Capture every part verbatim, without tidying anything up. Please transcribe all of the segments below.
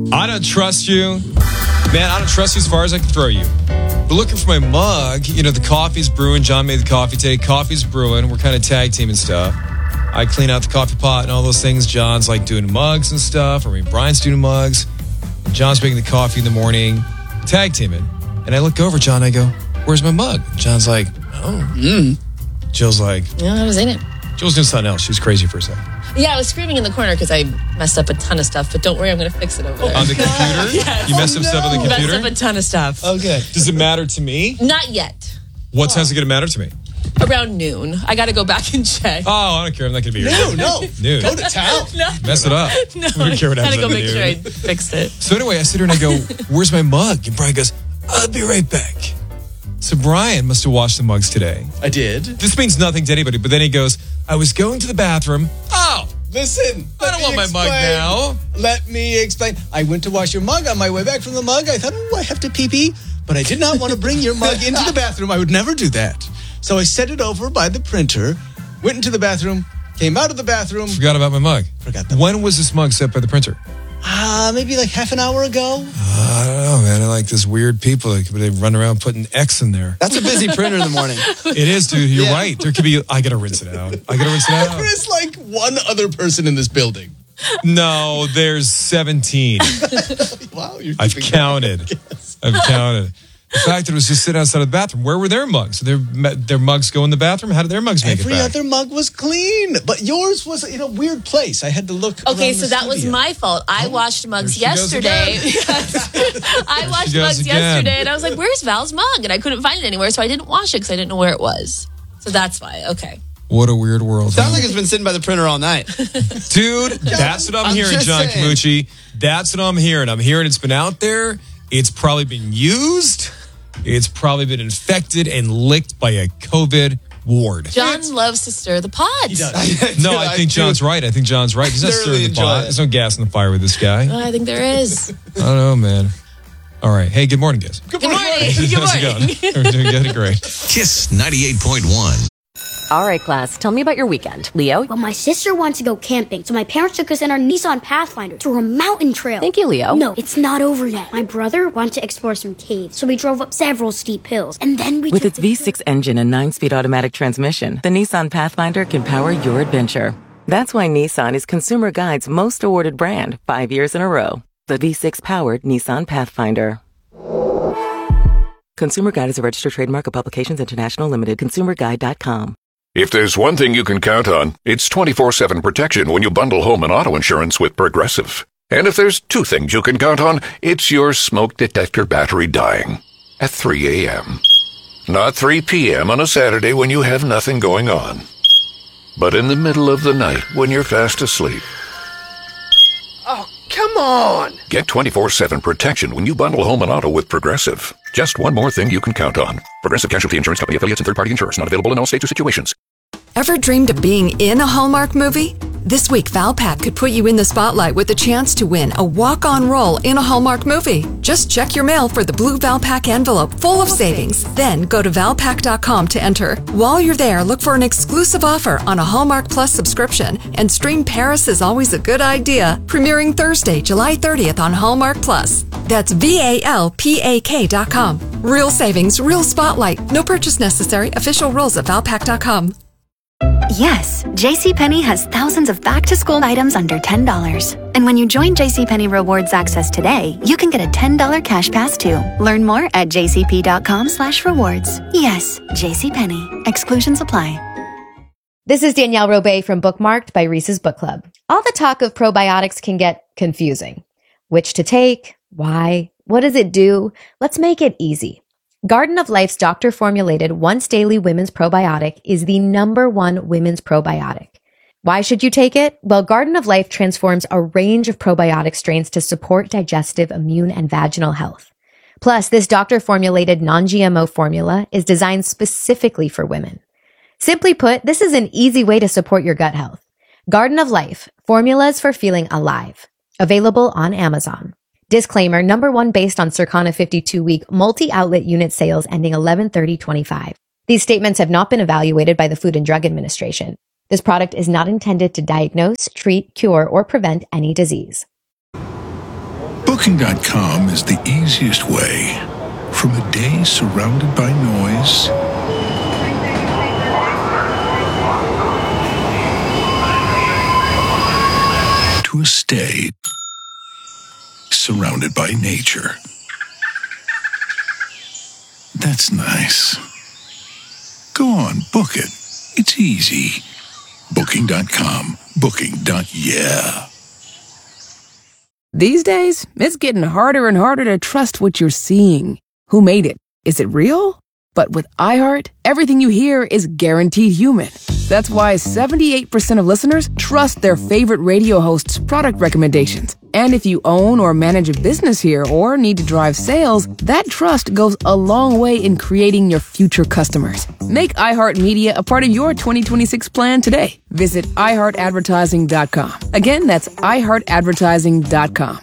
I don't trust you. Man, I don't trust you as far as I can throw you. But looking for my mug, you know, the coffee's brewing. John made the coffee today. Coffee's brewing. We're kind of tag teaming stuff. I clean out the coffee pot and all those things. John's like doing mugs and stuff. I mean, Brian's doing mugs. John's making the coffee in the morning. Tag teaming. And I look over John and I go, where's my mug? John's like, oh. Mm. Jill's like, yeah, I was in it. Jill's doing something else. She was crazy for a second. Yeah, I was screaming in the corner because I messed up a ton of stuff, but don't worry, I'm going to fix it over there. On the computer? Yes. You messed up oh, stuff on the no. computer? Messed up a ton of stuff. Okay. Does it matter to me? Not yet. What time's it going to matter to me? Around noon. I got to go back and check. Oh, I don't care. I'm not going to be here. No, no. Noon. Go to town. No. Mess it up. No, I don't care what I happens got to go on make noon. sure I fixed it. So anyway, I sit here and I go, where's my mug? And Brian goes, I'll be right back. So Brian must have washed the mugs today. I did. This means nothing to anybody, but then he goes, I was going to the bathroom. Oh, listen. I don't want my mug now. Let me explain. I went to wash your mug on my way back from the mug. I thought, oh, I have to pee-pee. But I did not want to bring your mug into the bathroom. I would never do that. So I set it over by the printer, went into the bathroom, came out of the bathroom. Forgot about my mug. Forgot that. When was this mug set by the printer? Uh, maybe like half an hour ago. Uh, I don't know, man. I like this weird people. Like, they run around putting X in there. That's a busy printer in the morning. It is, dude. You're Yeah. right. There could be, I got to rinse it out. I got to rinse it out. There is like one other person in this building. No, there's seventeen. Wow. You're I've keeping counted. track. Yes. I've counted. The fact that it was just sitting outside of the bathroom. Where were their mugs? Their their mugs go in the bathroom? How did their mugs make Every it back? other mug was clean, but yours was in a weird place. I had to look. Okay, around so the that was studio. my fault. I washed mugs There she goes yesterday. again. I washed she goes mugs again. yesterday, and I was like, where's Val's mug? And I couldn't find it anywhere, so I didn't wash it because I didn't know where it was. So that's why. Okay. What a weird world. Sounds like it's been sitting by the printer all night. Dude, that's what I'm, I'm hearing, just John saying. Camucci. That's what I'm hearing. I'm hearing it's been out there. It's probably been used. It's probably been infected and licked by a COVID ward. John loves to stir the pot. He does. No, I think John's right. I think John's right. He's not Thoroughly stirring the enjoy pot. it. There's no gas in the fire with this guy. Oh, I think there is. I don't know, man. All right. Hey, good morning, guys. Good morning. Good How's it morning. going? We're doing good. Great. Kiss ninety-eight point one. All right, class, tell me about your weekend. Leo? Well, my sister wants to go camping, so my parents took us in our Nissan Pathfinder through a mountain trail. Thank you, Leo. No, it's not over yet. My brother wanted to explore some caves, so we drove up several steep hills, and then we With took its the V six engine and nine-speed automatic transmission, the Nissan Pathfinder can power your adventure. That's why Nissan is Consumer Guide's most awarded brand five years in a row. The V six-powered Nissan Pathfinder. Consumer Guide is a registered trademark of Publications International Limited. consumer guide dot com. If there's one thing you can count on, it's twenty-four seven protection when you bundle home and auto insurance with Progressive. And if there's two things you can count on, it's your smoke detector battery dying at three a.m. Not three p.m. on a Saturday when you have nothing going on, but in the middle of the night when you're fast asleep. Oh, come on. Get twenty-four seven protection when you bundle home and auto with Progressive. Just one more thing you can count on. Progressive Casualty Insurance Company affiliates and third-party insurers. Not available in all states or situations. Ever dreamed of being in a Hallmark movie? This week, Valpak could put you in the spotlight with a chance to win a walk-on role in a Hallmark movie. Just check your mail for the blue Valpak envelope full of savings. Then go to valpak dot com to enter. While you're there, look for an exclusive offer on a Hallmark Plus subscription and stream Paris is Always a Good Idea, premiering Thursday, July thirtieth on Hallmark Plus. That's V A L P A K dot com. Real savings, real spotlight. No purchase necessary. Official rules at valpak dot com. Yes, JCPenney has thousands of back-to-school items under ten dollars. And when you join JCPenney Rewards Access today, you can get a ten dollars cash pass too. Learn more at jcp dot com slash rewards. Yes, JCPenney. Exclusions apply. This is Danielle Robay from Bookmarked by Reese's Book Club. All the talk of probiotics can get confusing. Which to take? Why? What does it do? Let's make it easy. Garden of Life's doctor-formulated once-daily women's probiotic is the number one women's probiotic. Why should you take it? Well, Garden of Life transforms a range of probiotic strains to support digestive, immune, and vaginal health. Plus, this doctor-formulated non-G M O formula is designed specifically for women. Simply put, this is an easy way to support your gut health. Garden of Life, formulas for feeling alive. Available on Amazon. Disclaimer, number one based on Circana fifty-two week multi-outlet unit sales ending eleven thirty twenty-five. These statements have not been evaluated by the Food and Drug Administration. This product is not intended to diagnose, treat, cure, or prevent any disease. Booking dot com is the easiest way. From a day surrounded by noise to a stay surrounded by nature. That's nice. Go on, book it. It's easy. Booking dot com. Booking. Yeah. These days, it's getting harder and harder to trust what you're seeing. Who made it? Is it real? But with iHeart, everything you hear is guaranteed human. That's why seventy-eight percent of listeners trust their favorite radio hosts' product recommendations. And if you own or manage a business here or need to drive sales, that trust goes a long way in creating your future customers. Make iHeartMedia a part of your twenty twenty-six plan today. Visit i heart advertising dot com. Again, that's i heart advertising dot com.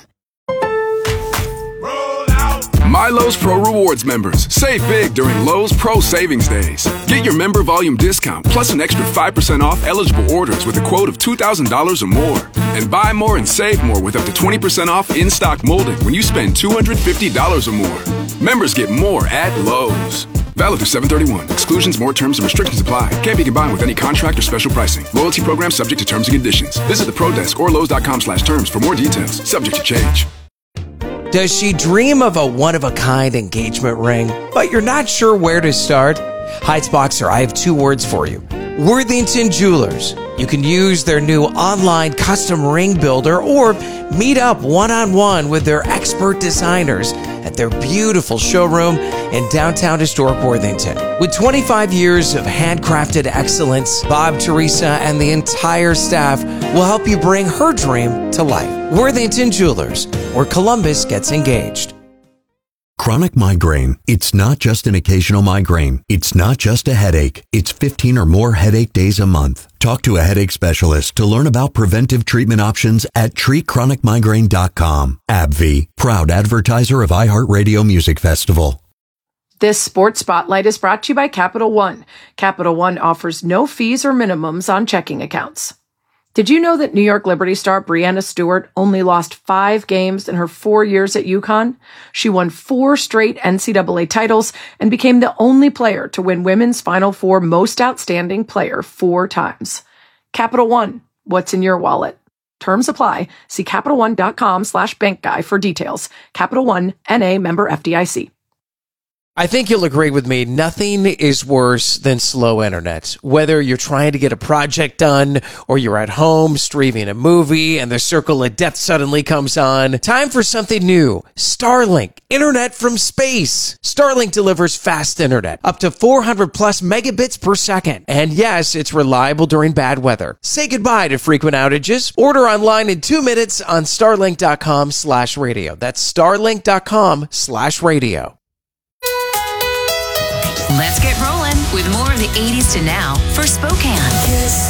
My Lowe's Pro Rewards members, save big during Lowe's Pro Savings Days. Get your member volume discount plus an extra five percent off eligible orders with a quote of two thousand dollars or more. And buy more and save more with up to twenty percent off in-stock molding when you spend two hundred fifty dollars or more. Members get more at Lowe's. Valid through seven thirty-one. Exclusions, more terms, and restrictions apply. Can't be combined with any contract or special pricing. Loyalty program subject to terms and conditions. Visit the Pro Desk or Lowe's dot com slash terms for more details. Subject to change. Does she dream of a one-of-a-kind engagement ring, but you're not sure where to start? Heights Boxer, I have two words for you. Worthington Jewelers. You can use their new online custom ring builder or meet up one-on-one with their expert designers at their beautiful showroom in downtown historic Worthington. With twenty-five years of handcrafted excellence, Bob, Teresa, and the entire staff will help you bring her dream to life. Worthington Jewelers, where Columbus gets engaged. Chronic migraine. It's not just an occasional migraine. It's not just a headache. It's fifteen or more headache days a month. Talk to a headache specialist to learn about preventive treatment options at treat chronic migraine dot com. AbbVie, proud advertiser of iHeartRadio Music Festival. This Sports Spotlight is brought to you by Capital One. Capital One offers no fees or minimums on checking accounts. Did you know that New York Liberty star Breanna Stewart only lost five games in her four years at UConn? She won four straight N C double A titles and became the only player to win Women's Final Four Most Outstanding Player four times. Capital One, what's in your wallet? Terms apply. See Capital One dot com slash bank guy for details. Capital One, N A member F D I C. I think you'll agree with me, nothing is worse than slow internet. Whether you're trying to get a project done or you're at home streaming a movie and the circle of death suddenly comes on, time for something new. Starlink, internet from space. Starlink delivers fast internet, up to four hundred plus megabits per second. And yes, it's reliable during bad weather. Say goodbye to frequent outages. Order online in two minutes on starlink dot com slash radio. That's starlink dot com slash radio. Let's get rolling with more of the eighties to now for Spokane.